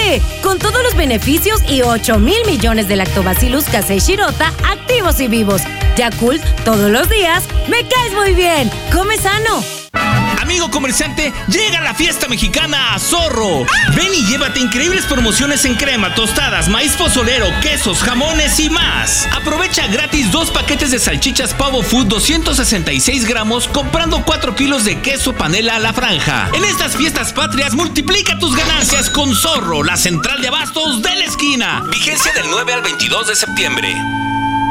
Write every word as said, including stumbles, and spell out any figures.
Sí, con todos los beneficios y ocho mil millones de Lactobacillus casei shirota activos y vivos. Yakult, todos los días, me caes muy bien. Come sano. Amigo comerciante, llega la fiesta mexicana a Zorro. Ven y llévate increíbles promociones en crema, tostadas, maíz pozolero, quesos, jamones y más. Aprovecha gratis dos paquetes de salchichas Pavo Food doscientos sesenta y seis gramos comprando cuatro kilos de queso panela a la franja. En estas fiestas patrias, multiplica tus ganancias con Zorro, la central de abastos de la esquina. Vigencia del nueve al veintidós de septiembre.